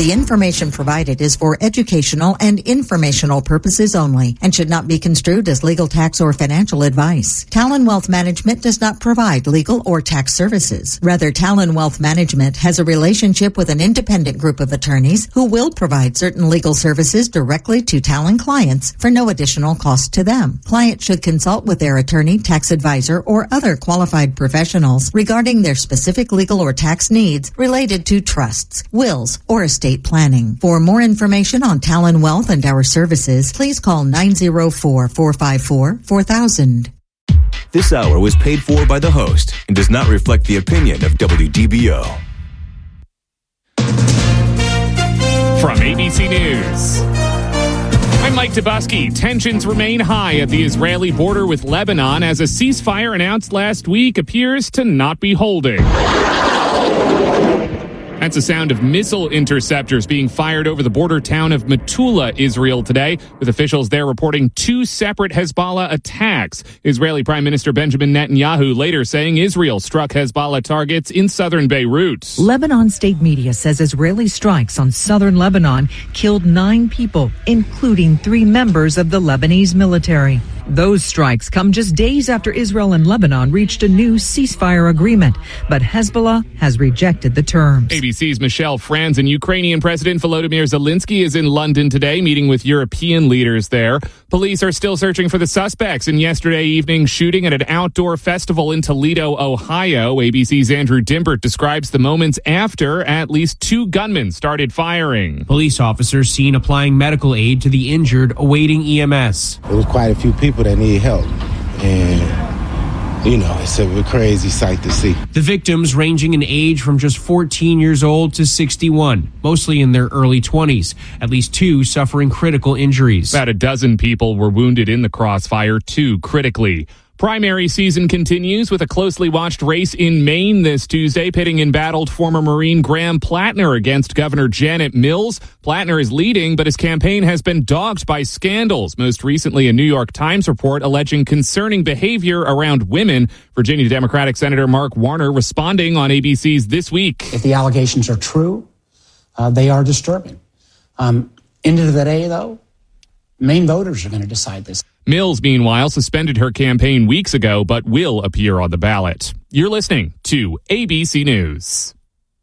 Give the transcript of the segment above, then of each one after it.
The information provided is for educational and informational purposes only and should not be construed as legal, tax, or financial advice. Talon Wealth Management does not provide legal or tax services. Rather, Talon Wealth Management has a relationship with an independent group of attorneys who will provide certain legal services directly to Talon clients for no additional cost to them. Clients should consult with their attorney, tax advisor, or other qualified professionals regarding their specific legal or tax needs related to trusts, wills, or estate planning. For more information on Talon Wealth and our services, please call 904-454-4000. This hour was paid for by the host and does not reflect the opinion of WDBO. From ABC News, I'm Mike Tabusky. Tensions remain high at the Israeli border with Lebanon as a ceasefire announced last week appears to not be holding. That's the sound of missile interceptors being fired over the border town of Metula, Israel today, with officials there reporting 2 separate Hezbollah attacks. Israeli Prime Minister Benjamin Netanyahu later saying Israel struck Hezbollah targets in southern Beirut. Lebanon state media says Israeli strikes on southern Lebanon killed 9 people, including 3 members of the Lebanese military. Those strikes come just days after Israel and Lebanon reached a new ceasefire agreement, but Hezbollah has rejected the terms. ABC's Michelle Franz and Ukrainian President Volodymyr Zelensky is in London today, meeting with European leaders there. Police are still searching for the suspects in yesterday evening's shooting at an outdoor festival in Toledo, Ohio. ABC's Andrew Dimbert describes the moments after at least 2 gunmen started firing. Police officers seen applying medical aid to the injured awaiting EMS. There was quite a few people that need help, and it's a crazy sight to see. The victims ranging in age from just 14 years old to 61, mostly in their early 20s, at least 2 suffering critical injuries. About a dozen people were wounded in the crossfire, 2 critically. Primary season continues with a closely watched race in Maine this Tuesday, pitting embattled former Marine Graham Plattner against Governor Janet Mills. Plattner is leading, but his campaign has been dogged by scandals. Most recently, a New York Times report alleging concerning behavior around women. Virginia Democratic Senator Mark Warner responding on ABC's This Week. If the allegations are true, they are disturbing. End of the day, though, Maine voters are going to decide this. Mills, meanwhile, suspended her campaign weeks ago, but will appear on the ballot. You're listening to ABC News.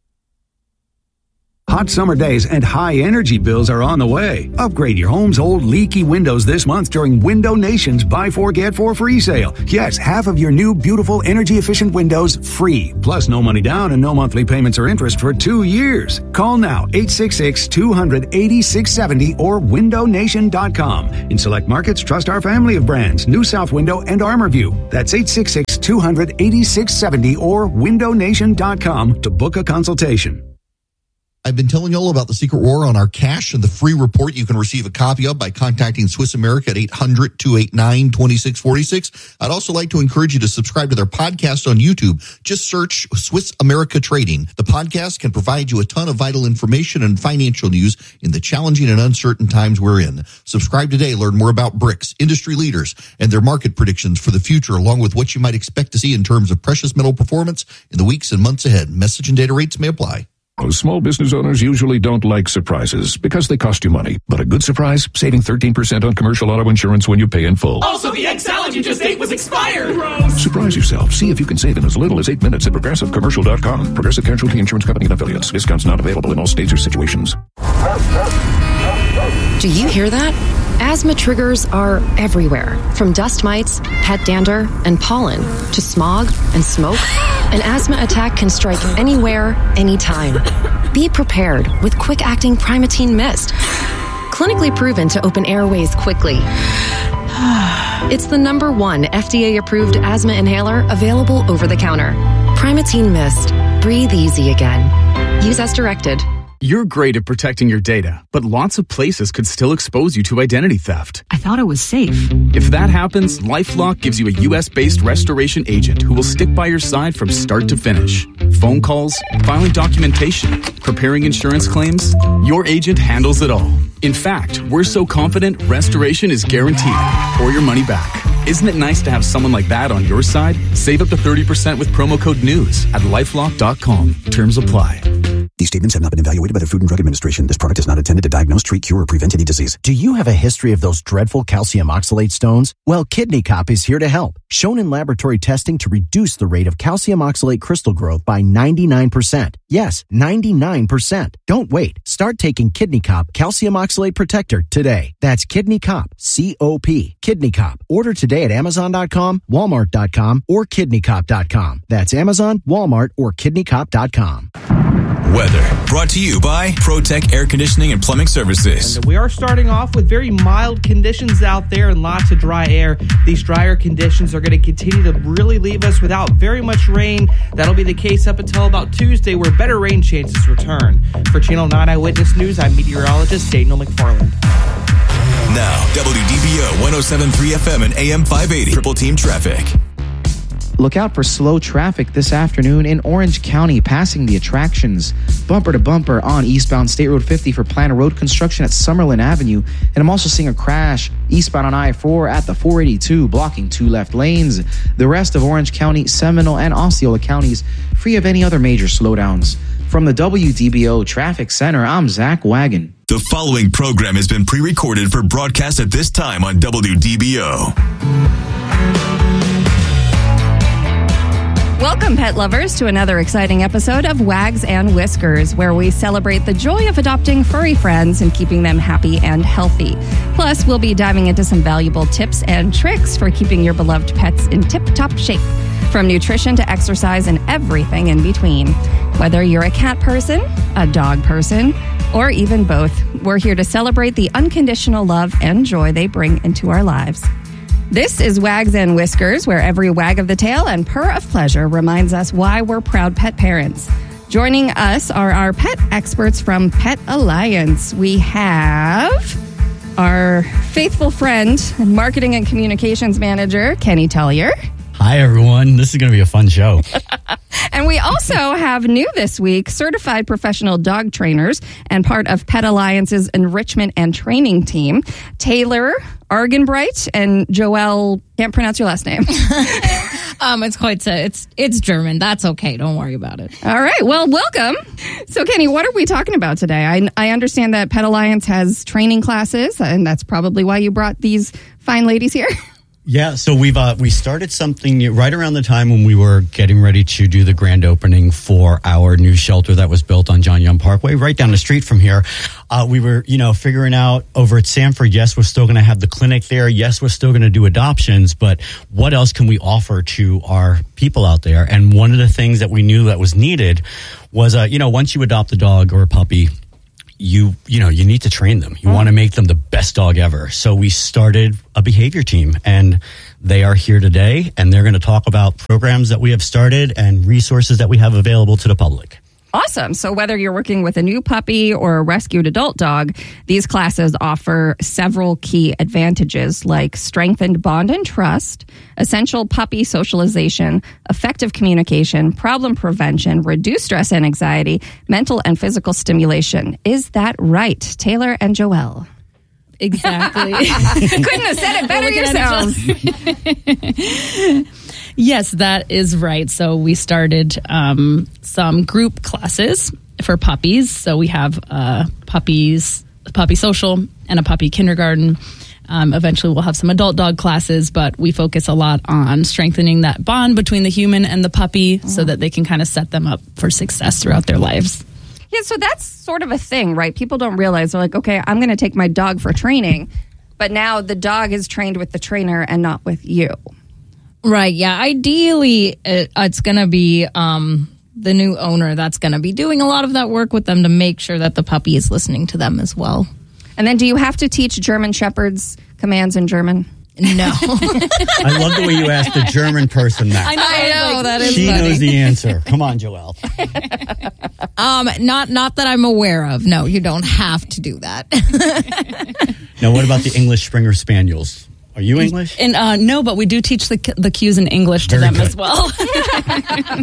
Hot summer days and high energy bills are on the way. Upgrade your home's old leaky windows this month during Window Nation's Buy 4 Get 4 free sale. Yes, half of your new beautiful energy efficient windows free. Plus no money down and no monthly payments or interest for 2 years. Call now 866-200-8670 or windownation.com. In select markets, trust our family of brands, New South Window and ArmorView. That's 866-200-8670 or windownation.com to book a consultation. I've been telling you all about the secret war on our cash and the free report you can receive a copy of by contacting Swiss America at 800-289-2646. I'd also like to encourage you to subscribe to their podcast on YouTube. Just search Swiss America Trading. The podcast can provide you a ton of vital information and financial news in the challenging and uncertain times we're in. Subscribe today. Learn more about BRICS, industry leaders, and their market predictions for the future, along with what you might expect to see in terms of precious metal performance in the weeks and months ahead. Message and data rates may apply. Small business owners usually don't like surprises because they cost you money. But a good surprise, saving 13% on commercial auto insurance when you pay in full. Also, the egg salad you just ate was expired. Gross. Surprise yourself. See if you can save in as little as 8 minutes at ProgressiveCommercial.com. Progressive Casualty Insurance Company and Affiliates. Discounts not available in all states or situations. Do you hear that? Asthma triggers are everywhere, from dust mites, pet dander, and pollen, to smog and smoke. An asthma attack can strike anywhere, anytime. Be prepared with quick-acting Primatene Mist. Clinically proven to open airways quickly. It's the #1 FDA-approved asthma inhaler available over the counter. Primatene Mist. Breathe easy again. Use as directed. You're great at protecting your data, but lots of places could still expose you to identity theft. I thought it was safe. If that happens, LifeLock gives you a U.S.-based restoration agent who will stick by your side from start to finish. Phone calls, filing documentation, preparing insurance claims, your agent handles it all. In fact, we're so confident restoration is guaranteed or your money back. Isn't it nice to have someone like that on your side? Save up to 30% with promo code NEWS at LifeLock.com. Terms apply. These statements have not been evaluated by the Food and Drug Administration. This product is not intended to diagnose, treat, cure, or prevent any disease. Do you have a history of those dreadful calcium oxalate stones? Well, Kidney Cop is here to help. Shown in laboratory testing to reduce the rate of calcium oxalate crystal growth by 99%. Yes, 99%. Don't wait. Start taking Kidney Cop Calcium Oxalate Protector today. That's Kidney Cop, C-O-P, Kidney Cop. Order today at Amazon.com, Walmart.com, or KidneyCop.com. That's Amazon, Walmart, or KidneyCop.com. Weather brought to you by ProTech Air Conditioning and Plumbing Services. And we are starting off with very mild conditions out there and lots of dry air. These drier conditions are going to continue to really leave us without very much rain. That'll be the case up until about Tuesday, where better rain chances return. For Channel 9 Eyewitness News, I'm meteorologist Daniel McFarland. Now, WDBO 107.3 FM and AM 580. Triple Team Traffic. Look out for slow traffic this afternoon in Orange County, passing the attractions. Bumper to bumper on eastbound State Road 50 for planned road construction at Summerlin Avenue. And I'm also seeing a crash eastbound on I-4 at the 482, blocking 2 left lanes. The rest of Orange County, Seminole, and Osceola counties free of any other major slowdowns. From the WDBO Traffic Center, I'm Zach Wagon. The following program has been pre-recorded for broadcast at this time on WDBO. Welcome, pet lovers, to another exciting episode of Wags and Whiskers, where we celebrate the joy of adopting furry friends and keeping them happy and healthy. Plus, we'll be diving into some valuable tips and tricks for keeping your beloved pets in tip-top shape, from nutrition to exercise and everything in between. Whether you're a cat person, a dog person, or even both, we're here to celebrate the unconditional love and joy they bring into our lives. This is Wags and Whiskers, where every wag of the tail and purr of pleasure reminds us why we're proud pet parents. Joining us are our pet experts from Pet Alliance. We have our faithful friend and marketing and communications manager, Kenny Tellier. Hi, everyone. This is going to be a fun show. And we also have new this week, certified professional dog trainers and part of Pet Alliance's enrichment and training team, Taylor Argenbright and Joelle. Can't pronounce your last name. It's German. That's okay. Don't worry about it. All right. Well, welcome. So, Kenny, what are we talking about today? I understand that Pet Alliance has training classes, and that's probably why you brought these fine ladies here. Yeah, so we started something new right around the time when we were getting ready to do the grand opening for our new shelter that was built on John Young Parkway, right down the street from here. We were, figuring out over at Sanford, yes, we're still going to have the clinic there. Yes, we're still going to do adoptions, but what else can we offer to our people out there? And one of the things that we knew that was needed was, once you adopt a dog or a puppy, you need to train them. You want to make them the best dog ever. So we started a behavior team, and they are here today, and they're going to talk about programs that we have started and resources that we have available to the public. Awesome. So whether you're working with a new puppy or a rescued adult dog, these classes offer several key advantages like strengthened bond and trust, essential puppy socialization, effective communication, problem prevention, reduced stress and anxiety, mental and physical stimulation. Is that right, Taylor and Joelle? Exactly. Couldn't have said it better yourselves. Yes, that is right. So we started some group classes for puppies. So we have puppy social and a puppy kindergarten. Eventually we'll have some adult dog classes, but we focus a lot on strengthening that bond between the human and the puppy so that they can kind of set them up for success throughout their lives. Yeah, so that's sort of a thing, right? People don't realize. They're like, okay, I'm going to take my dog for training, but now the dog is trained with the trainer and not with you. Right, yeah. Ideally, it's going to be the new owner that's going to be doing a lot of that work with them to make sure that the puppy is listening to them as well. And then do you have to teach German Shepherds commands in German? No. I love the way you asked the German person that. I know that is she funny. knows the answer. Come on, Joelle. Not that I'm aware of. No, you don't have to do that. Now, what about the English Springer Spaniels? Are you English? And no, but we do teach the cues in English to them as well.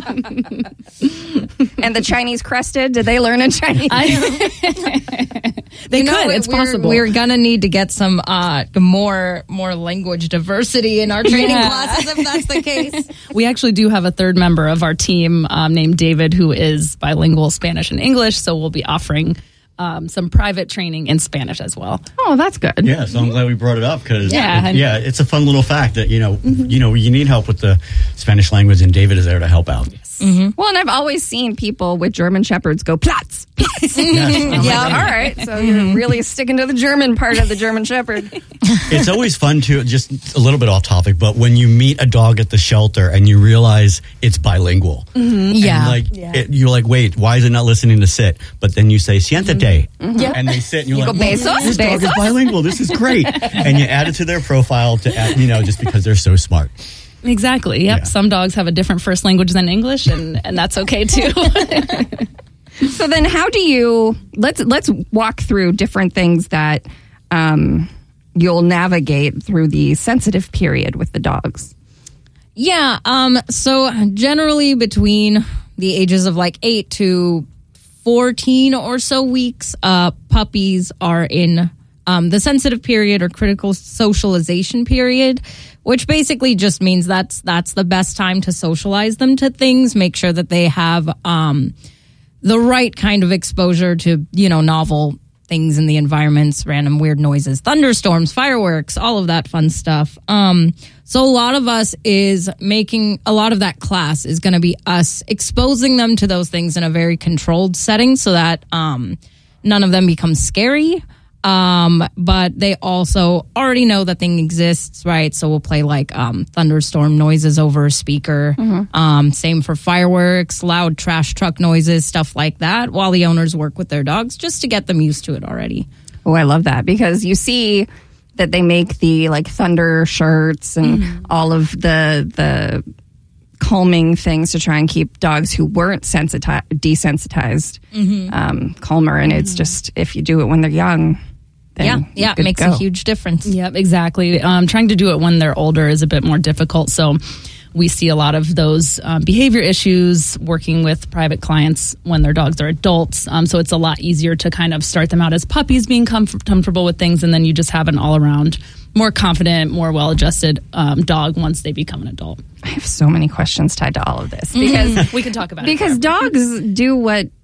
And the Chinese crested, did they learn in Chinese? They could. It's possible. We're gonna need to get some more language diversity in our training classes if that's the case. We actually do have a third member of our team named David who is bilingual Spanish and English, so we'll be offering some private training in Spanish as well. Oh, that's good. Yeah, so I'm glad we brought it up because it's a fun little fact that you need help with the Spanish language, and David is there to help out. Mm-hmm. Well, and I've always seen people with German Shepherds go Platz. Yeah, all right. So you're really sticking to the German part of the German Shepherd. It's always fun to, just a little bit off topic, but when you meet a dog at the shelter and you realize it's bilingual. Mm-hmm. You're like, wait, why is it not listening to sit? But then you say, siéntate. Mm-hmm. And they sit and you're you like, go, this dog is bilingual. This is great. And you add it to their profile to add, just because they're so smart. Exactly. Yep. Yeah. Some dogs have a different first language than English, and that's okay too. So then how do you, let's walk through different things that you'll navigate through the sensitive period with the dogs. Yeah. So generally between the ages of 8 to 14 or so weeks, puppies are in the sensitive period or critical socialization period, which basically just means that's the best time to socialize them to things, make sure that they have the right kind of exposure to, novel things in the environments, random weird noises, thunderstorms, fireworks, all of that fun stuff. So a lot of us is making, a lot of that class is going to be us exposing them to those things in a very controlled setting so that none of them become scary. But they also already know that thing exists, right? So we'll play thunderstorm noises over a speaker. Mm-hmm. Same for fireworks, loud trash truck noises, stuff like that, while the owners work with their dogs just to get them used to it already. Oh, I love that because you see that they make the thunder shirts and all of the calming things to try and keep dogs who weren't desensitized calmer. And it's just, if you do it when they're young, then it makes a huge difference. Yep, exactly. Trying to do it when they're older is a bit more difficult. So we see a lot of those behavior issues working with private clients when their dogs are adults. So it's a lot easier to kind of start them out as puppies, being comfortable with things, and then you just have an all-around, more confident, more well-adjusted dog once they become an adult. I have so many questions tied to all of this because we can talk about it. Because dogs do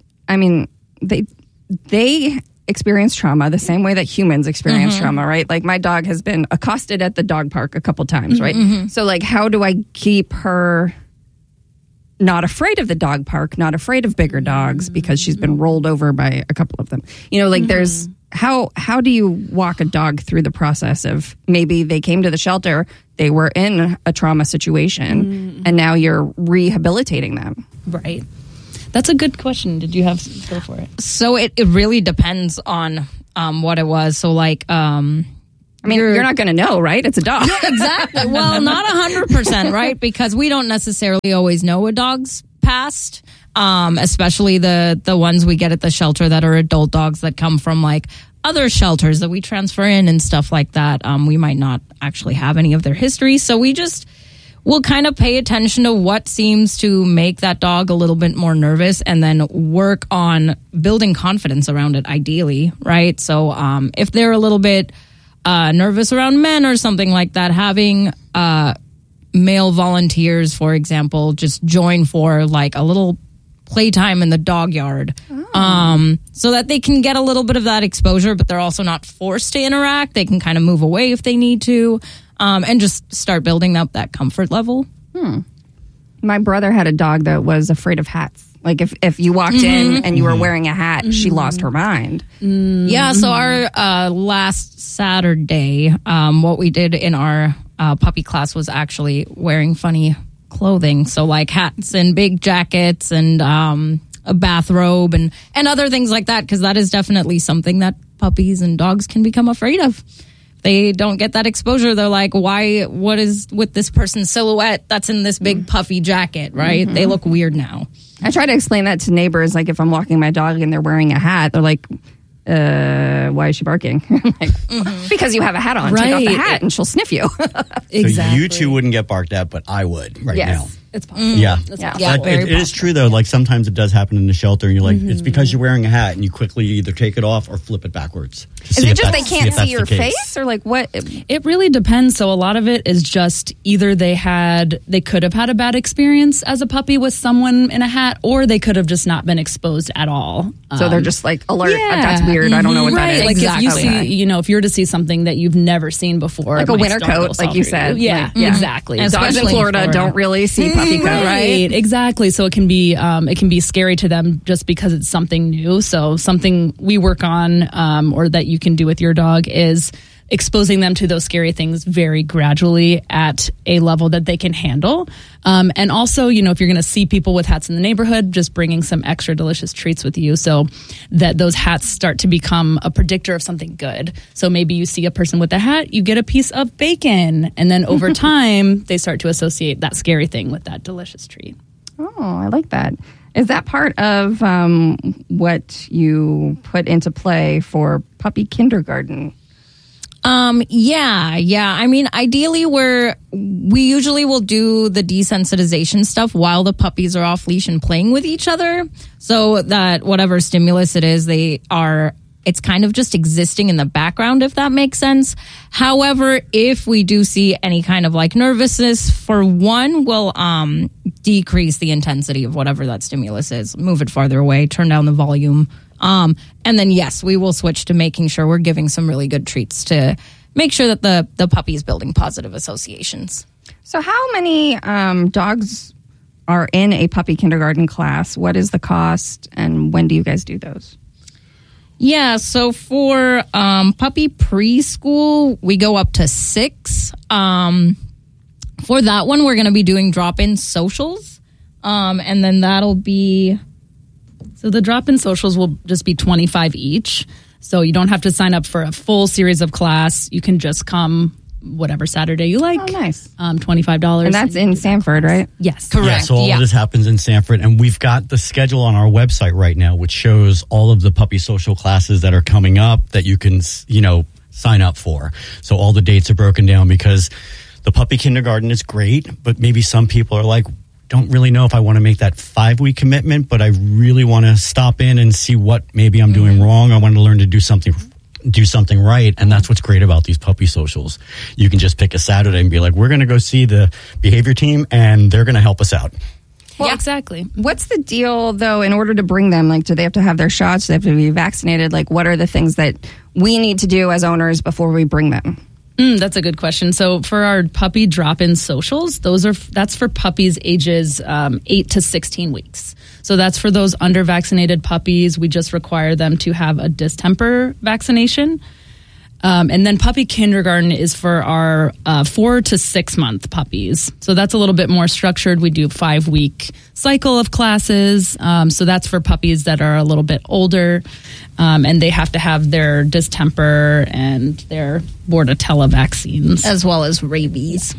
they experience trauma the same way that humans experience trauma, right? My dog has been accosted at the dog park a couple times, right? Mm-hmm. So how do I keep her not afraid of the dog park, not afraid of bigger dogs because she's been rolled over by a couple of them? There's how do you walk a dog through the process of maybe they came to the shelter, they were in a trauma situation, and now you're rehabilitating them? Right. That's a good question. Did you have go for it? So it really depends on what it was. So you're not going to know, right? It's a dog. Yeah, exactly. Well, not 100%, right? Because we don't necessarily always know a dog's past, especially the ones we get at the shelter that are adult dogs that come from other shelters that we transfer in and stuff like that. We might not actually have any of their history. So we'll kind of pay attention to what seems to make that dog a little bit more nervous and then work on building confidence around it, ideally, right? So if they're a little bit nervous around men or something like that, having male volunteers, for example, just join for a little playtime in the dog yard so that they can get a little bit of that exposure, but they're also not forced to interact. They can kind of move away if they need to. And just start building up that comfort level. My brother had a dog that was afraid of hats. If you walked in and you were wearing a hat, she lost her mind. Yeah, so our last Saturday, what we did in our puppy class was actually wearing funny clothing. So hats and big jackets and a bathrobe and other things like that, because that is definitely something that puppies and dogs can become afraid of. They don't get that exposure. They're like, what is with this person's silhouette that's in this big puffy jacket, right? They look weird now. I try to explain that to neighbors. If I'm walking my dog and they're wearing a hat, they're like, why is she barking? Because you have a hat on. Right. Take off the hat and she'll sniff you. Exactly. So you two wouldn't get barked at, but I would now. It's possible. Yeah. Very It is true, though. Like, sometimes it does happen in the shelter, and you're like, it's because you're wearing a hat, and you quickly either take it off or flip it backwards. Is it just they can't see your face, or like what? It really depends. So a lot of it is just either they could have had a bad experience as a puppy with someone in a hat, or they could have just not been exposed at all. So they're just like alert. That's weird. I don't know what that is. Like exactly. if you see, if you're to see something that you've never seen before, like a winter coat, like you said. Yeah, exactly. Dogs in Florida don't really see puppy coat, right? Exactly. So it can be scary to them just because it's something new. So something we work on, or that you can do with your dog, is exposing them to those scary things very gradually at a level that they can handle. And also, if you're going to see people with hats in the neighborhood, just bringing some extra delicious treats with you so that those hats start to become a predictor of something good. So maybe you see a person with a hat, you get a piece of bacon. And then over time, they start to associate that scary thing with that delicious treat. Oh, I like that. Is that part of what you put into play for puppy kindergarten? Yeah. I mean, ideally we usually will do the desensitization stuff while the puppies are off leash and playing with each other, so that whatever stimulus it is, it's kind of just existing in the background, if that makes sense. However, if we do see any kind of like nervousness, for one, we'll decrease the intensity of whatever that stimulus is, move it farther away, turn down the volume. And then, yes, we will switch to making sure we're giving some really good treats to make sure that the puppy is building positive associations. So how many dogs are in a puppy kindergarten class? What is the cost, and when do you guys do those? Yeah, so for puppy preschool, we go up to 6. For that one, we're going to be doing drop-in socials. And then that'll be... So the drop-in socials will just be $25 each. So you don't have to sign up for a full series of class. You can just come whatever Saturday you like. Oh, nice. $25. And that's in Sanford, right? Yes. Correct. Yeah, so all of this happens in Sanford. And we've got the schedule on our website right now, which shows all of the puppy social classes that are coming up that you can, sign up for. So all the dates are broken down, because the puppy kindergarten is great, but maybe some people are like, don't really know if I want to make that 5-week commitment, but I really want to stop in and see what maybe I'm doing wrong. I want to learn to do something right. And that's what's great about these puppy socials. You can just pick a Saturday and be like, we're going to go see the behavior team, and they're going to help us out. Well, yeah, exactly. What's the deal, though, in order to bring them? Like, do they have to have their shots? Do they have to be vaccinated? Like, what are the things that we need to do as owners before we bring them? That's a good question. So for our puppy drop-in socials, that's for puppies ages 8 to 16 weeks. So that's for those under-vaccinated puppies. We just require them to have a distemper vaccination. And then puppy kindergarten is for our 4 to 6 month puppies. So that's a little bit more structured. We do 5-week cycle of classes. So that's for puppies that are a little bit older, and they have to have their distemper and their Bordetella vaccines, as well as rabies.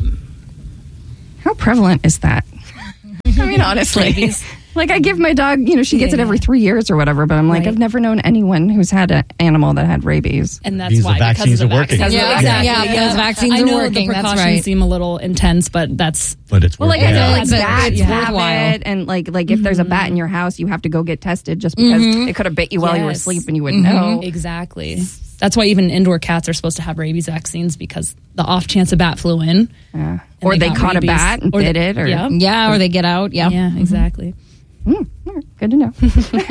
How prevalent is that? I mean, honestly. Like, I give my dog, she gets it every 3 years or whatever, but I'm like, I've never known anyone who's had an animal that had rabies. And that's why, because the vaccines are working. Yeah, exactly. Yeah, those vaccines are working. The precautions that's right. seem a little intense, but it's working. Well, like, I know, like, bats have it, and like if there's a bat in your house, you have to go get tested just because it could have bit you while you were asleep and you wouldn't know. Exactly. That's why even indoor cats are supposed to have rabies vaccines, because the off chance a bat flew in. Yeah. Or they caught rabies. A bat and bit it. Or, or they get out. Yeah, exactly. Good to know.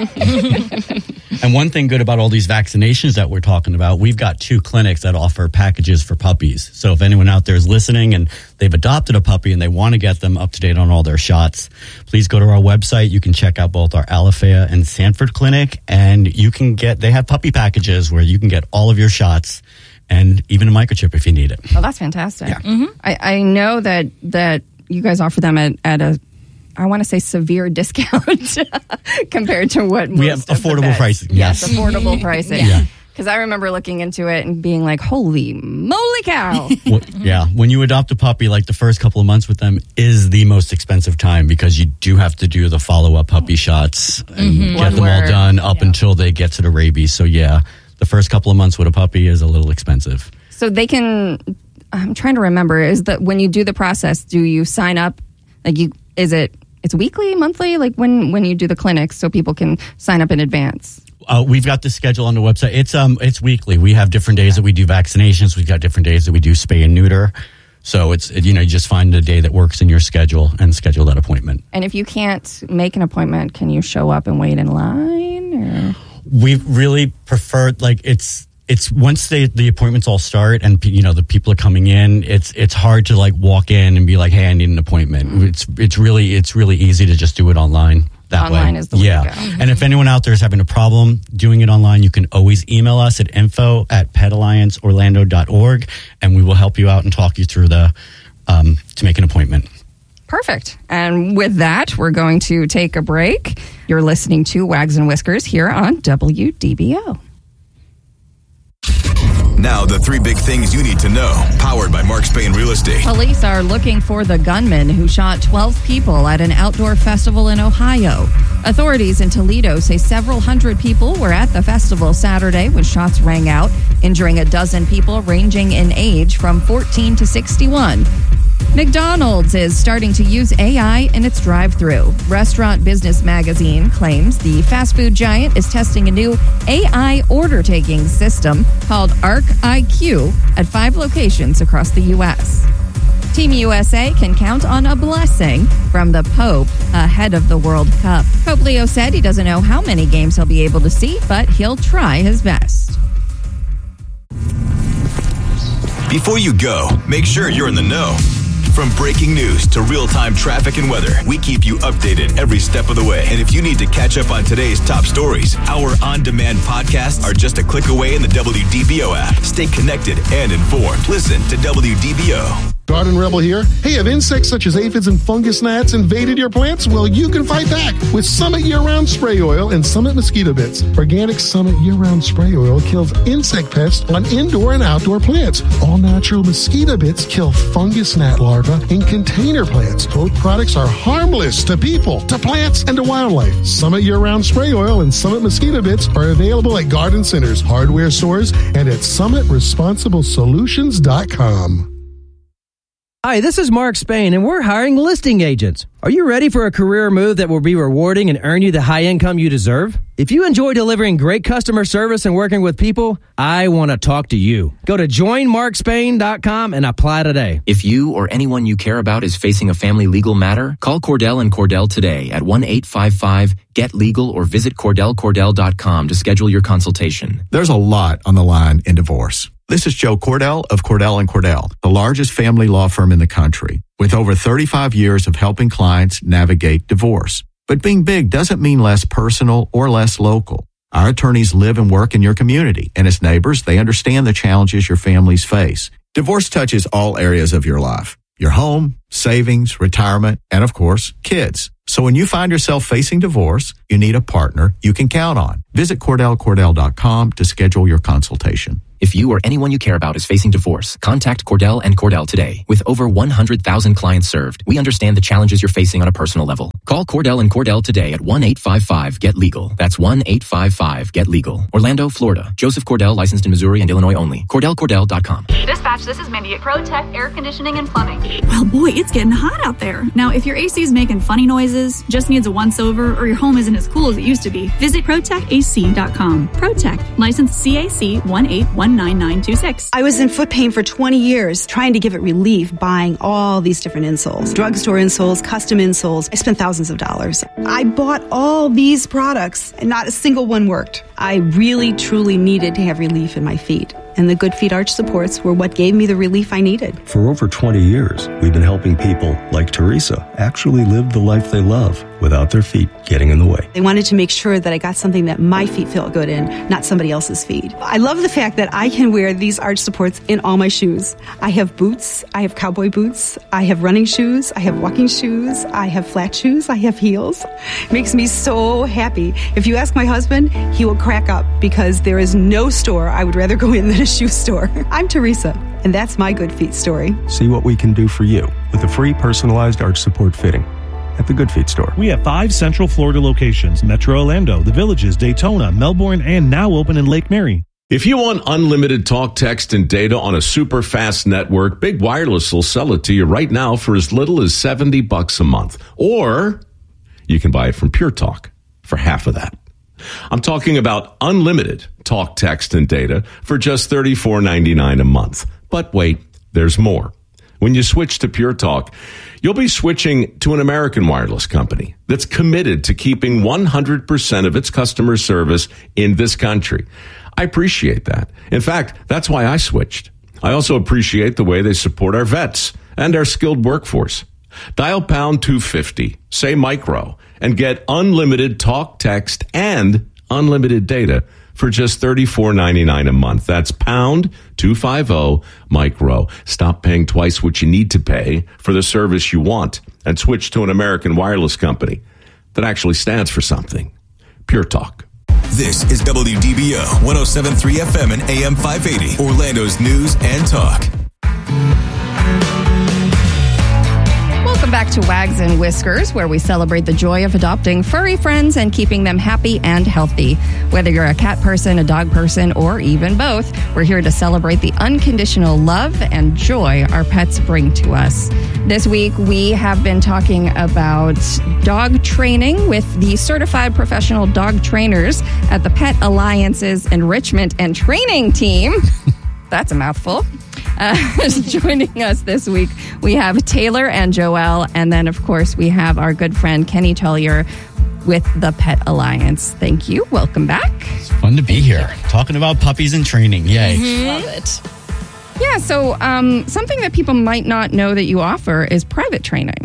And one thing good about all these vaccinations that we're talking about, we've got 2 clinics that offer packages for puppies. So if anyone out there is listening and they've adopted a puppy and they want to get them up to date on all their shots, please go to our website. You can check out both our Alafaya and Sanford clinic, and they have puppy packages where you can get all of your shots and even a microchip if you need it. Oh, that's fantastic. Yeah. I know that you guys offer them at a, I want to say, severe discount compared to what we have affordable pricing. Yes, affordable pricing. Yeah. Because I remember looking into it and being like, holy moly cow. When you adopt a puppy, like the first couple of months with them is the most expensive time, because you do have to do the follow-up puppy shots and get them all done up until they get to the rabies. So the first couple of months with a puppy is a little expensive. So they can, I'm trying to remember, is that when you do the process, do you sign up? Like, it's weekly, monthly, like when you do the clinics, so people can sign up in advance? We've got the schedule on the website. It's weekly. We have different days that we do vaccinations. We've got different days that we do spay and neuter. So it's, you just find a day that works in your schedule and schedule that appointment. And if you can't make an appointment, can you show up and wait in line? Or? We really prefer, it's once the appointments all start and the people are coming in, it's hard to walk in and be like, hey, I need an appointment. It's really easy to just do it online. Online is the way to go. And if anyone out there is having a problem doing it online, you can always email us at info@petallianceorlando.org, and we will help you out and talk you through to make an appointment. Perfect. And with that, we're going to take a break. You're listening to Wags and Whiskers here on WDBO. Now, the 3 big things you need to know, powered by Mark Spain Real Estate. Police are looking for the gunman who shot 12 people at an outdoor festival in Ohio. Authorities in Toledo say several hundred people were at the festival Saturday when shots rang out, injuring a dozen people ranging in age from 14 to 61. McDonald's is starting to use AI in its drive-thru. Restaurant Business Magazine claims the fast food giant is testing a new AI order-taking system called Arc IQ at 5 locations across the U.S. Team USA can count on a blessing from the Pope ahead of the World Cup. Pope Leo said he doesn't know how many games he'll be able to see, but he'll try his best. Before you go, make sure you're in the know. From breaking news to real-time traffic and weather, we keep you updated every step of the way. And if you need to catch up on today's top stories, our on-demand podcasts are just a click away in the WDBO app. Stay connected and informed. Listen to WDBO. Garden Rebel here. Hey, have insects such as aphids and fungus gnats invaded your plants? Well, you can fight back with Summit Year-Round Spray Oil and Summit Mosquito Bits. Organic Summit Year-Round Spray Oil kills insect pests on indoor and outdoor plants. All natural mosquito bits kill fungus gnat larvae in container plants. Both products are harmless to people, to plants, and to wildlife. Summit Year-Round Spray Oil and Summit Mosquito Bits are available at garden centers, hardware stores, and at SummitResponsibleSolutions.com. Hi, this is Mark Spain, and we're hiring listing agents. Are you ready for a career move that will be rewarding and earn you the high income you deserve? If you enjoy delivering great customer service and working with people, I want to talk to you. Go to joinmarkspain.com and apply today. If you or anyone you care about is facing a family legal matter, call Cordell & Cordell today at 1-855-GET-LEGAL or visit CordellCordell.com to schedule your consultation. There's a lot on the line in divorce. This is Joe Cordell of Cordell & Cordell, the largest family law firm in the country, with over 35 years of helping clients navigate divorce. But being big doesn't mean less personal or less local. Our attorneys live and work in your community, and as neighbors, they understand the challenges your families face. Divorce touches all areas of your life: your home, savings, retirement, and of course, kids. So when you find yourself facing divorce, you need a partner you can count on. Visit CordellCordell.com to schedule your consultation. If you or anyone you care about is facing divorce, contact Cordell & Cordell today. With over 100,000 clients served, we understand the challenges you're facing on a personal level. Call Cordell & Cordell today at 1-855-GET-LEGAL. That's 1-855-GET-LEGAL. Orlando, Florida. Joseph Cordell, licensed in Missouri and Illinois only. CordellCordell.com. Dispatch, this is Mindy at ProTech Air Conditioning and Plumbing. Well, boy, it's getting hot out there. Now, if your AC is making funny noises, just needs a once-over, or your home isn't as cool as it used to be, visit ProTechAC.com. ProTech, licensed CAC 1819926. I was in foot pain for 20 years, trying to give it relief, buying all these different insoles. Drugstore insoles, custom insoles. I spent thousands of dollars. I bought all these products, and not a single one worked. I really, truly needed to have relief in my feet. And the Good Feet arch supports were what gave me the relief I needed. For over 20 years, we've been helping people like Teresa actually live the life they love without their feet getting in the way. They wanted to make sure that I got something that my feet felt good in, not somebody else's feet. I love the fact that I can wear these arch supports in all my shoes. I have boots, I have cowboy boots, I have running shoes, I have walking shoes, I have flat shoes, I have heels. It makes me so happy. If you ask my husband, he will crack up because there is no store I would rather go in than a shoe store. I'm Teresa, and that's my Good Feet story. See what we can do for you with a free personalized arch support fitting at the Good Feet store. We have 5 Central Florida locations: Metro Orlando, The Villages, Daytona, Melbourne, and now open in Lake Mary. If you want unlimited talk, text, and data on a super fast network, Big Wireless will sell it to you right now for as little as $70 a month. Or you can buy it from Pure Talk for half of that. I'm talking about unlimited talk, text, and data for just $34.99 a month. But wait, there's more. When you switch to Pure Talk, you'll be switching to an American wireless company that's committed to keeping 100% of its customer service in this country. I appreciate that. In fact, that's why I switched. I also appreciate the way they support our vets and our skilled workforce. Dial pound 250, say micro, and get unlimited talk, text, and unlimited data for just $34.99 a month. That's pound 250 micro. Stop paying twice what you need to pay for the service you want and switch to an American wireless company that actually stands for something. Pure Talk. This is WDBO 107.3 FM and AM 580, Orlando's news and talk. Welcome back to Wags and Whiskers, where we celebrate the joy of adopting furry friends and keeping them happy and healthy. Whether you're a cat person, a dog person, or even both, we're here to celebrate the unconditional love and joy our pets bring to us. This week, we have been talking about dog training with the certified professional dog trainers at the Pet Alliance's Enrichment and Training Team. That's a mouthful. Joining us this week, we have Taylor and Joelle, and then, of course, we have our good friend Kenny Tullier with the Pet Alliance. Thank you. Welcome back. It's fun to be here, talking about puppies and training. Yay. Mm-hmm. Love it. Yeah, so something that people might not know that you offer is private training.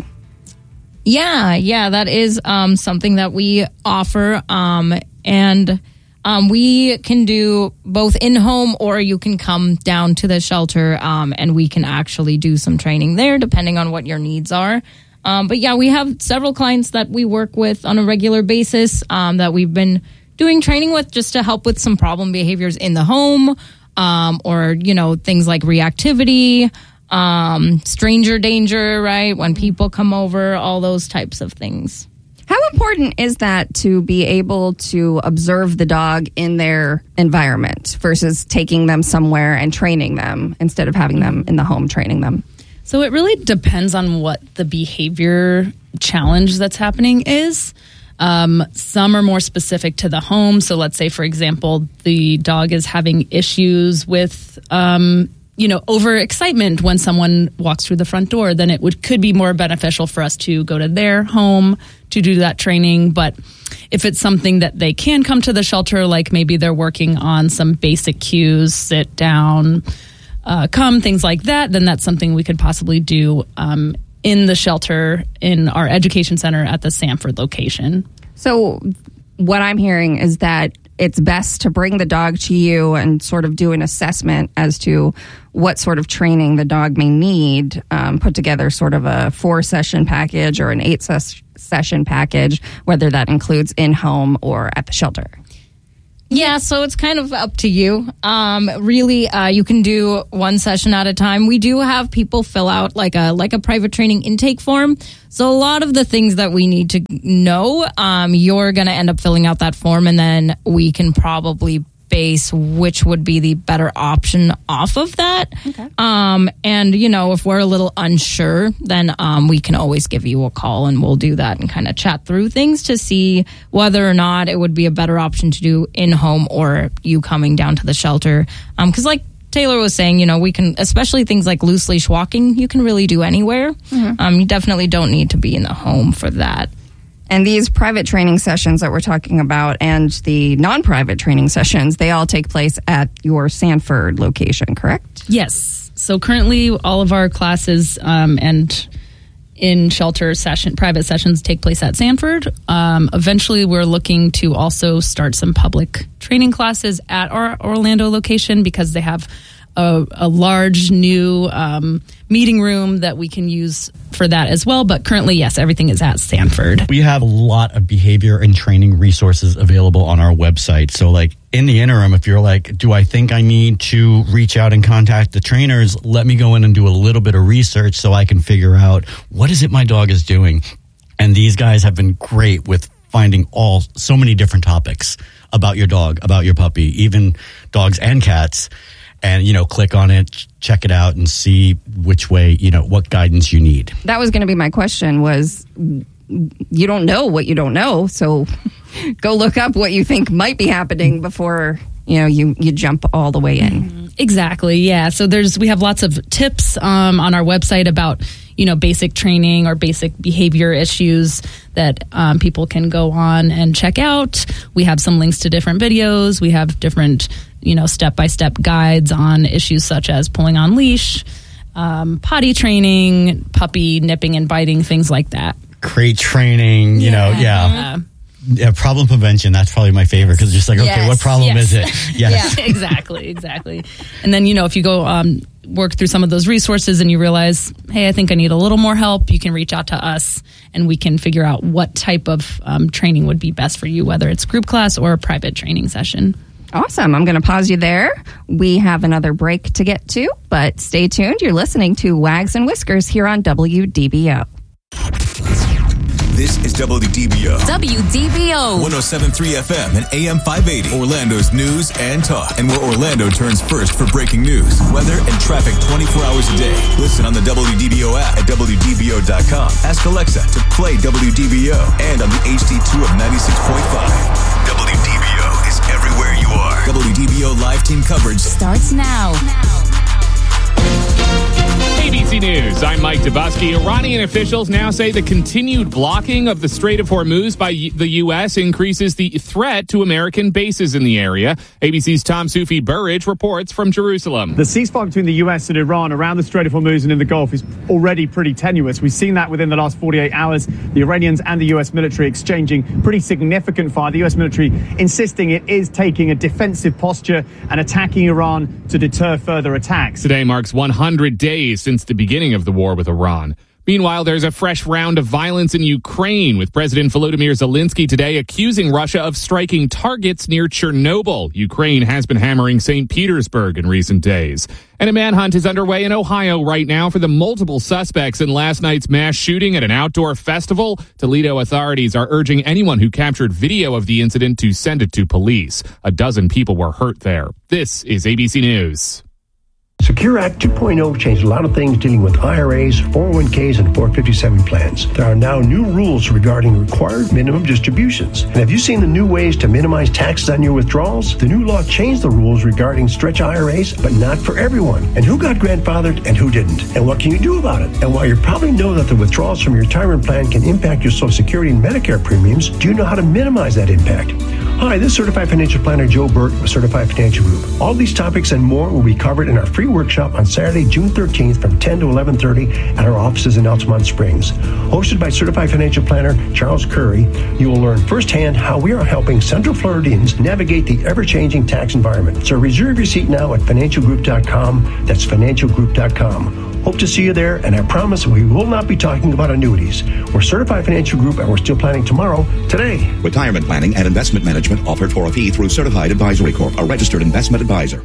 Yeah, that is something that we offer, and we can do both in-home, or you can come down to the shelter, and we can actually do some training there, depending on what your needs are. But yeah, we have several clients that we work with on a regular basis that we've been doing training with just to help with some problem behaviors in the home, or, things like reactivity, stranger danger, right? When people come over, all those types of things. How important is that to be able to observe the dog in their environment versus taking them somewhere and training them instead of having them in the home training them? So it really depends on what the behavior challenge that's happening is. Some are more specific to the home. So let's say, for example, the dog is having issues with overexcitement when someone walks through the front door, then it could be more beneficial for us to go to their home to do that training. But if it's something that they can come to the shelter, like maybe they're working on some basic cues, sit down, come, things like that, then that's something we could possibly do in the shelter in our education center at the Sanford location. So what I'm hearing is that it's best to bring the dog to you and sort of do an assessment as to what sort of training the dog may need, put together sort of a 4-session package or an 8-session package, whether that includes in-home or at the shelter. Yeah, so it's kind of up to you. Really, you can do 1 session at a time. We do have people fill out like a private training intake form. So a lot of the things that we need to know, you're going to end up filling out that form, and then we can probably base which would be the better option off of that. Okay. And, if we're a little unsure, then we can always give you a call, and we'll do that and kind of chat through things to see whether or not it would be a better option to do in-home or you coming down to the shelter. Because like Taylor was saying, we can, especially things like loose leash walking, you can really do anywhere. Mm-hmm. You definitely don't need to be in the home for that. And these private training sessions that we're talking about and the non-private training sessions, they all take place at your Sanford location, correct? Yes. So currently all of our classes and in-shelter private sessions take place at Sanford. Eventually we're looking to also start some public training classes at our Orlando location because they have a large new meeting room that we can use for that as well. But currently, yes, everything is at Sanford. We have a lot of behavior and training resources available on our website. So like in the interim, if you're like, do I think I need to reach out and contact the trainers? Let me go in and do a little bit of research so I can figure out what is it my dog is doing. And these guys have been great with finding so many different topics about your dog, about your puppy, even dogs and cats. And, click on it, check it out, and see which way, what guidance you need. That was going to be my question was, you don't know what you don't know. So go look up what you think might be happening before, you jump all the way in. Exactly. Yeah. So we have lots of tips on our website about, basic training or basic behavior issues that people can go on and check out. We have some links to different videos. We have different step-by-step guides on issues such as pulling on leash, potty training, puppy nipping and biting, things like that. Crate training, Yeah, problem prevention. That's probably my favorite because it's just like, okay, what problem is it? Yes. Yeah, exactly. And then, if you go work through some of those resources and you realize, hey, I think I need a little more help, you can reach out to us and we can figure out what type of training would be best for you, whether it's group class or a private training session. Awesome. I'm going to pause you there. We have another break to get to, but stay tuned. You're listening to Wags and Whiskers here on WDBO. This is WDBO. WDBO. 107.3 FM and AM 580. Orlando's news and talk. And where Orlando turns first for breaking news, weather, and traffic 24 hours a day. Listen on the WDBO app at WDBO.com. Ask Alexa to play WDBO and on the HD2 of 96.5. WDBO is everywhere you are. WDBO live team coverage starts now. ABC News, I'm Mike Dubusky. Iranian officials now say the continued blocking of the Strait of Hormuz by the U.S. increases the threat to American bases in the area. ABC's Tom Sufi Burridge reports from Jerusalem. The ceasefire between the U.S. and Iran around the Strait of Hormuz and in the Gulf is already pretty tenuous. We've seen that within the last 48 hours. The Iranians and the U.S. military exchanging pretty significant fire. The U.S. military insisting it is taking a defensive posture and attacking Iran to deter further attacks. Today marks 100 days since the beginning of the war with Iran. Meanwhile, there's a fresh round of violence in Ukraine, with President Volodymyr Zelensky today accusing Russia of striking targets near Chernobyl. Ukraine has been hammering St. Petersburg in recent days. And a manhunt is underway in Ohio right now for the multiple suspects in last night's mass shooting at an outdoor festival. Toledo authorities are urging anyone who captured video of the incident to send it to police. A dozen people were hurt there. This is ABC News. Secure Act 2.0 changed a lot of things dealing with IRAs, 401ks, and 457 plans. There are now new rules regarding required minimum distributions. And have you seen the new ways to minimize taxes on your withdrawals? The new law changed the rules regarding stretch IRAs, but not for everyone. And who got grandfathered and who didn't? And what can you do about it? And while you probably know that the withdrawals from your retirement plan can impact your Social Security and Medicare premiums, do you know how to minimize that impact? Hi, this is Certified Financial Planner Joe Burt with Certified Financial Group. All these topics and more will be covered in our free workshop on Saturday, June 13th from 10 to 11:30 at our offices in Altamont Springs. Hosted by Certified Financial Planner Charles Curry, you will learn firsthand how we are helping Central Floridians navigate the ever-changing tax environment. So reserve your seat now at financialgroup.com. That's financialgroup.com. Hope to see you there, and I promise we will not be talking about annuities. We're Certified Financial Group, and we're still planning tomorrow, today. Retirement planning and investment management offered for a fee through Certified Advisory Corp., a registered investment advisor.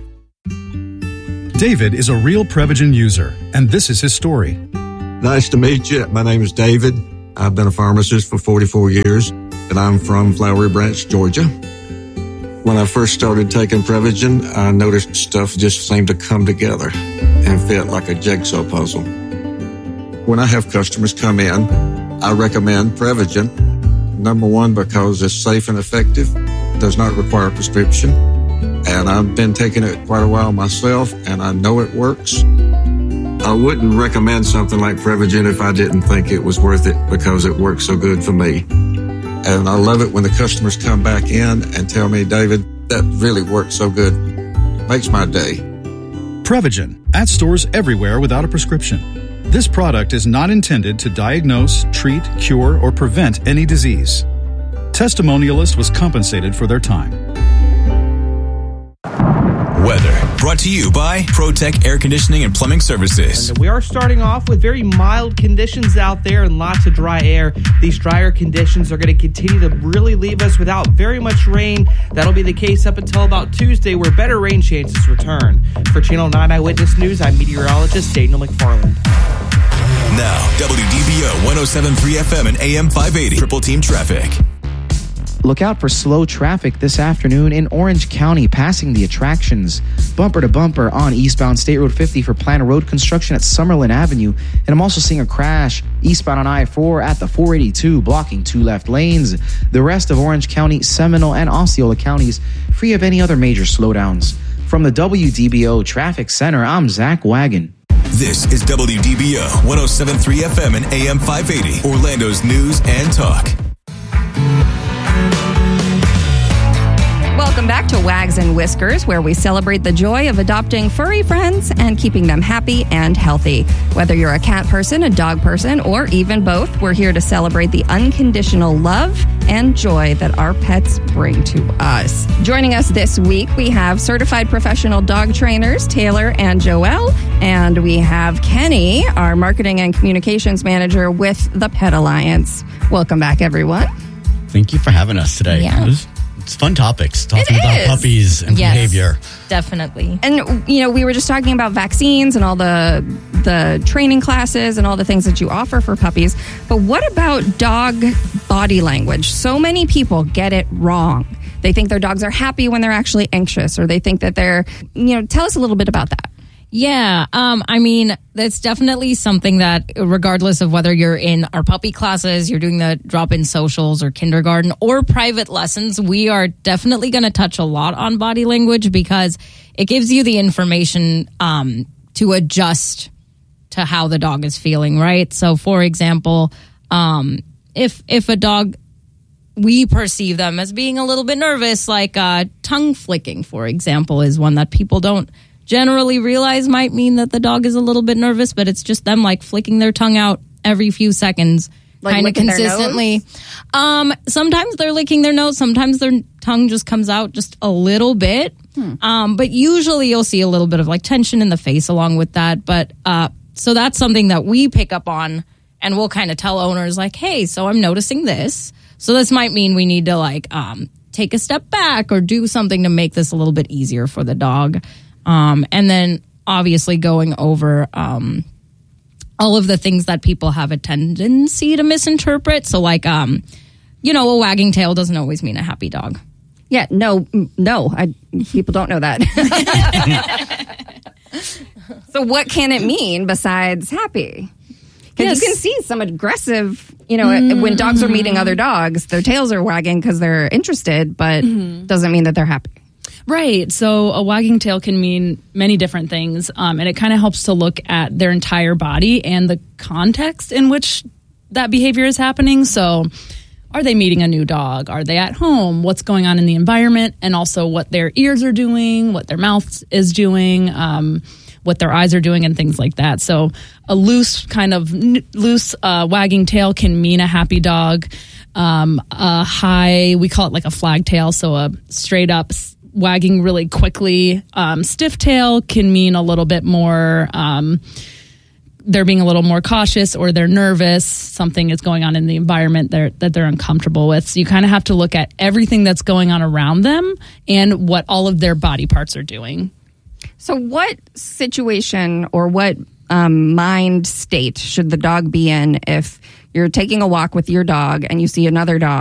David is a real Prevagen user, and this is his story. Nice to meet you. My name is David. I've been a pharmacist for 44 years, and I'm from Flowery Branch, Georgia. When I first started taking Prevagen, I noticed stuff just seemed to come together and fit like a jigsaw puzzle. When I have customers come in, I recommend Prevagen. Number one, because it's safe and effective, does not require a prescription, and I've been taking it quite a while myself, and I know it works. I wouldn't recommend something like Prevagen if I didn't think it was worth it because it works so good for me. And I love it when the customers come back in and tell me, David, that really works so good. Makes my day. Prevagen, at stores everywhere without a prescription. This product is not intended to diagnose, treat, cure, or prevent any disease. Testimonialist was compensated for their time. Weather, brought to you by ProTech Air Conditioning and Plumbing Services. And we are starting off with very mild conditions out there and lots of dry air. These drier conditions are going to continue to really leave us without very much rain. That'll be the case up until about Tuesday, where better rain chances return. For Channel 9 Eyewitness News, I'm meteorologist Daniel McFarland. Now, WDBO 107.3 FM and AM 580. Triple Team Traffic. Look out for slow traffic this afternoon in Orange County, passing the attractions. Bumper to bumper on eastbound State Road 50 for planned road construction at Summerlin Avenue. And I'm also seeing a crash eastbound on I-4 at the 482, blocking 2 left lanes. The rest of Orange County, Seminole, and Osceola counties free of any other major slowdowns. From the WDBO Traffic Center, I'm Zach Wagon. This is WDBO 107.3 FM and AM 580, Orlando's news and talk. Welcome back to Wags and Whiskers, where we celebrate the joy of adopting furry friends and keeping them happy and healthy. Whether you're a cat person, a dog person, or even both, we're here to celebrate the unconditional love and joy that our pets bring to us. Joining us this week, we have certified professional dog trainers, Taylor and Joelle, and we have Kenny, our marketing and communications manager with the Pet Alliance. Welcome back, everyone. Thank you for having us today. Yeah. It's fun topics, talking about puppies and behavior. Definitely. And, we were just talking about vaccines and all the training classes and all the things that you offer for puppies. But what about dog body language? So many people get it wrong. They think their dogs are happy when they're actually anxious, or they think that they're, tell us a little bit about that. Yeah, that's definitely something that, regardless of whether you're in our puppy classes, you're doing the drop-in socials or kindergarten or private lessons, we are definitely going to touch a lot on body language because it gives you the information to adjust to how the dog is feeling, right? So, for example, if a dog, we perceive them as being a little bit nervous, like tongue flicking, for example, is one that people don't generally realize might mean that the dog is a little bit nervous, but it's just them like flicking their tongue out every few seconds, like kind of consistently. Sometimes they're licking their nose, sometimes their tongue just comes out just a little bit. But usually you'll see a little bit of like tension in the face along with that. But so that's something that we pick up on, and we'll kind of tell owners like, hey, so I'm noticing this. So this might mean we need to like take a step back or do something to make this a little bit easier for the dog. And then obviously going over all of the things that people have a tendency to misinterpret. So like, a wagging tail doesn't always mean a happy dog. Yeah, no, people don't know that. So what can it mean besides happy? Because you can see some aggressive, when dogs are meeting other dogs, their tails are wagging because they're interested, but doesn't mean that they're happy. Right. So a wagging tail can mean many different things. And it kind of helps to look at their entire body and the context in which that behavior is happening. So are they meeting a new dog? Are they at home? What's going on in the environment? And also what their ears are doing, what their mouth is doing, what their eyes are doing, and things like that. So a loose wagging tail can mean a happy dog. A high, we call it like a flag tail. So a straight up wagging really quickly. Stiff tail can mean a little bit more, they're being a little more cautious, or they're nervous. Something is going on in the environment that they're uncomfortable with. So you kind of have to look at everything that's going on around them and what all of their body parts are doing. So what situation or what mind state should the dog be in if you're taking a walk with your dog and you see another dog